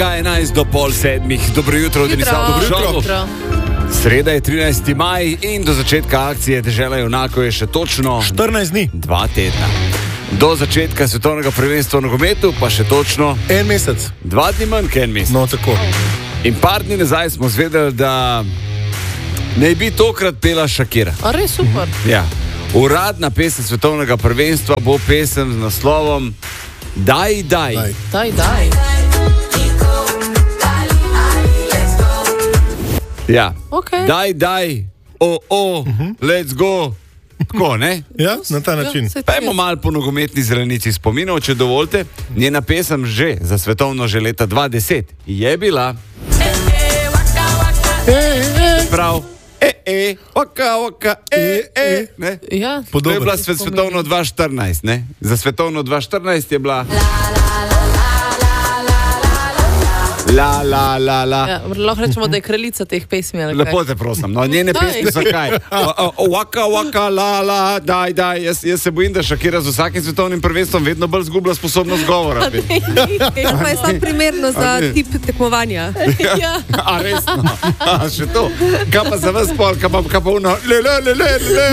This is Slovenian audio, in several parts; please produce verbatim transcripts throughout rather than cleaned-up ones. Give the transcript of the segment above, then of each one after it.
enajst do pol sedmih. Dobro jutro, Denislavno Šovu. Sreda je trinajsti maj in do začetka akcije Dežela junakov je še točno štirinajst dni. Dva tedna. Do začetka svetovnega prvenstva v nogometu pa še točno En mesec. Dva dni manj, kot en mesec. No, tako. In par dni nazaj smo zvedeli, da ne bi tokrat pela Shakira. A res super. Ja. Uradna pesem svetovnega prvenstva bo pesem z naslovom Daj, daj. Daj. Daj, daj. Ja. Okay. Daj, daj. O, o, uh-huh. Let's go. Tako, ne? Ja, na ta način. Ja, Pejmo malo po nogometni zelenici spominov, če dovolite. Njena pesem že za svetovno že leta dva tisoč deset je bila prav e, e, waka, waka, e, e, ne? Ja. To je bila svet, svetovno dva tisoč štirinajst, ne? Za svetovno dva tisoč štirinajst je bila La, la, la, la. Ja, lahko rečemo, da je kraljica teh pesmi. Lepo te prosim, no, njene pesmi zakaj? Waka, waka, la, la, daj, daj. Jaz, jaz se bojim, da Shakira z vsakim svetovnim prvenstvom vedno bolj zgublja sposobnost govora. To pa je samo primerno za tip tekmovanja. Ja. A resno? A še to? Kaj pa za vas pol, kaj pa, kaj pa uno, le, le, le, le, le.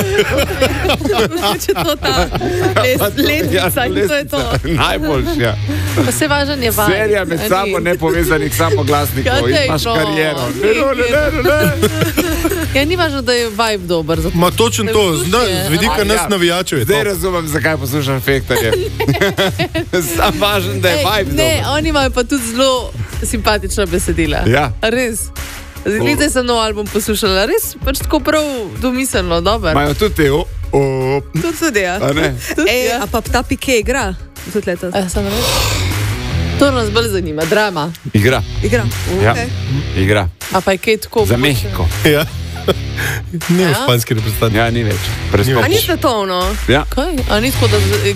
Če to ta les, letnica in to je to. Najboljši, ja. Pa se važan je važan. Serija med sabo nepovezanih samoglasnikov. Ja, Imaš no. kariero. Le, le, le, le, le. Ja, ni važno, da je vibe dober. Zato. Ma točno to, zna, z vidika nas navijačev je to. Zdaj razumem, zakaj poslušam Fektarje. Sam važen, da je vibe Ne, dober. oni imajo pa tudi zelo simpatična besedila. Ja. Res. Zdaj sem nov album poslušala, res pač tako prav domiselno, dober. Imajo tudi te, o, o, Tudi tudi, ja. a ne? Ej, ja. a pa ta Pike igra? Tudi letos. A, sem res? To nas bolj zanima, drama. Igra. Igra. Ja. Okay. Igra. A pa je kaj tako? Za Mehiko. Ja. Ni v Ja? španski reprezentanti. Ja, ni več. A Preskoč. ni svetovno? Ja. Kaj? A ni tako, da